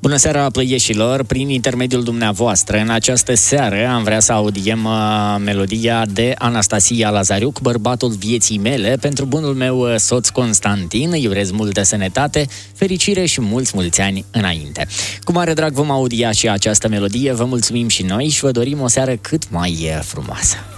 Bună seara, plăieșilor! Prin intermediul dumneavoastră, în această seară am vrea să audiem melodia de Anastasia Lazariuc, Bărbatul vieții mele, pentru bunul meu soț Constantin. Îi urez multă sănătate, fericire și mulți ani înainte. Cu mare drag vom audia și această melodie, vă mulțumim și noi și vă dorim o seară cât mai frumoasă.